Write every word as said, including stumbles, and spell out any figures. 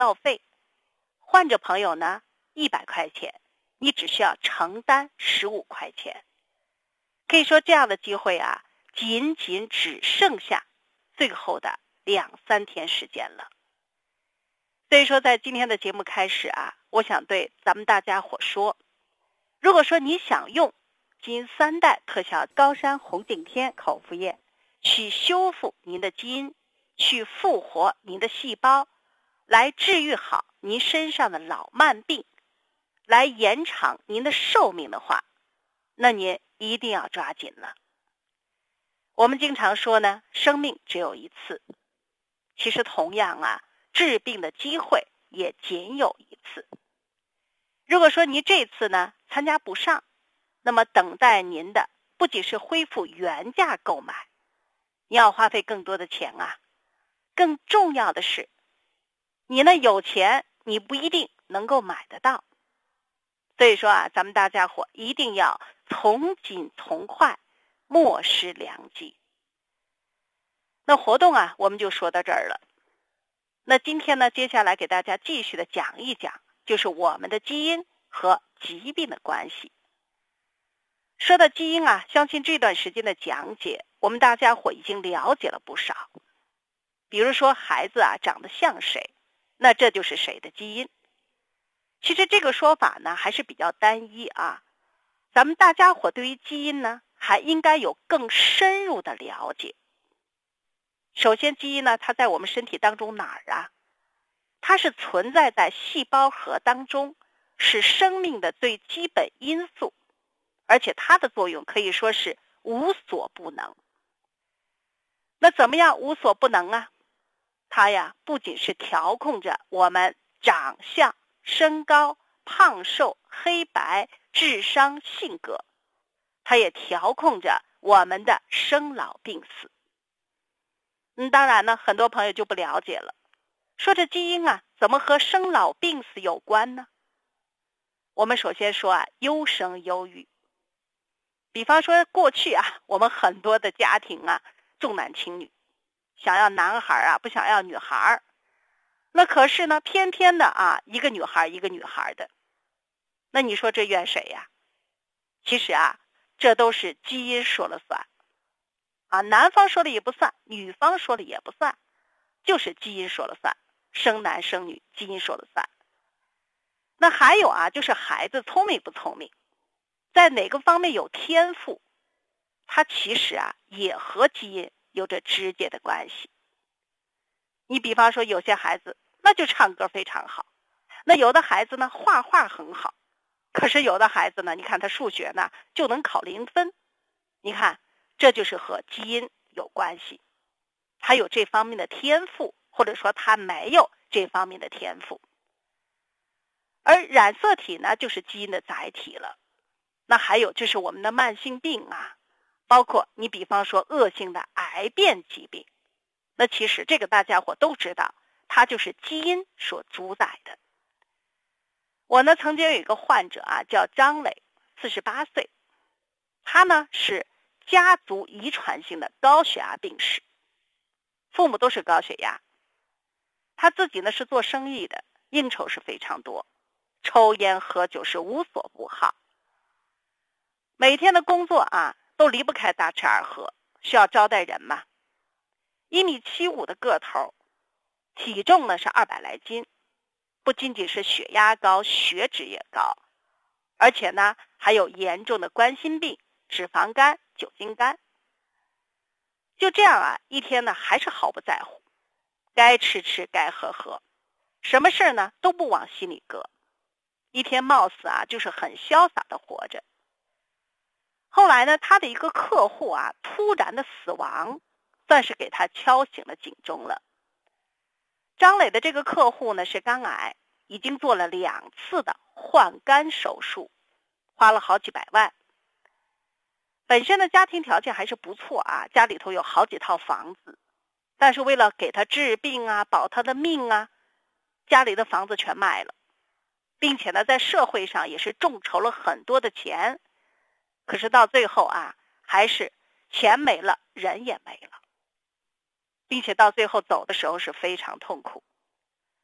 药费，患者朋友呢一百块钱，你只需要承担十五块钱。可以说这样的机会啊，仅仅只剩下最后的两三天时间了。所以说在今天的节目开始啊，我想对咱们大家伙说，如果说你想用基因三代特效高山红景天口服液去修复您的基因，去复活您的细胞，来治愈好您身上的老慢病，来延长您的寿命的话，那您一定要抓紧了。我们经常说呢，生命只有一次，其实同样啊，治病的机会也仅有一次。如果说您这次呢参加不上，那么等待您的不仅是恢复原价购买，你要花费更多的钱啊。更重要的是，你呢有钱，你不一定能够买得到。所以说啊，咱们大家伙一定要从紧从快，莫失良机。那活动啊，我们就说到这儿了。那今天呢，接下来给大家继续的讲一讲，就是我们的基因和疾病的关系。说到基因啊，相信这段时间的讲解，我们大家伙已经了解了不少。比如说孩子啊长得像谁，那这就是谁的基因。其实这个说法呢还是比较单一啊，咱们大家伙对于基因呢还应该有更深入的了解。首先基因呢它在我们身体当中哪儿啊？它是存在在细胞核当中，是生命的最基本因素，而且它的作用可以说是无所不能。那怎么样无所不能啊？它呀不仅是调控着我们长相、身高、胖瘦、黑白、智商、性格，它也调控着我们的生老病死。嗯，当然呢，很多朋友就不了解了，说这基因啊，怎么和生老病死有关呢？我们首先说啊，优生优育。比方说过去啊，我们很多的家庭啊，重男轻女，想要男孩啊，不想要女孩。那可是呢，偏偏的啊，一个女孩一个女孩的。那你说这怨谁呀？其实啊，这都是基因说了算。啊，男方说了也不算，女方说了也不算，就是基因说了算，生男生女，基因说了算。那还有啊，就是孩子聪明不聪明，在哪个方面有天赋，它其实啊也和基因有着直接的关系。你比方说有些孩子那就唱歌非常好，那有的孩子呢画画很好，可是有的孩子呢，你看他数学呢就能考零分，你看这就是和基因有关系，他有这方面的天赋，或者说他没有这方面的天赋。而染色体呢就是基因的载体了。那还有就是我们的慢性病啊，包括你比方说恶性的癌变疾病，那其实这个大家伙都知道，它就是基因所主宰的。我呢曾经有一个患者啊，叫张磊，四十八岁，他呢是家族遗传性的高血压病史，父母都是高血压，他自己呢是做生意的，应酬是非常多，抽烟喝酒是无所不好，每天的工作啊都离不开大吃二喝，需要招待人嘛。一米七五的个头，体重呢是二百来斤，不仅仅是血压高，血脂也高，而且呢还有严重的冠心病、脂肪肝、酒精肝。就这样啊，一天呢还是毫不在乎，该吃吃，该喝喝，什么事呢都不往心里搁，一天貌似啊就是很潇洒的活着。后来呢，他的一个客户啊突然的死亡，算是给他敲醒了警钟了。张磊的这个客户呢是肝癌，已经做了两次的换肝手术，花了好几百万。本身的家庭条件还是不错啊，家里头有好几套房子，但是为了给他治病啊，保他的命啊，家里的房子全卖了，并且呢在社会上也是众筹了很多的钱，可是到最后啊，还是钱没了，人也没了，并且到最后走的时候是非常痛苦。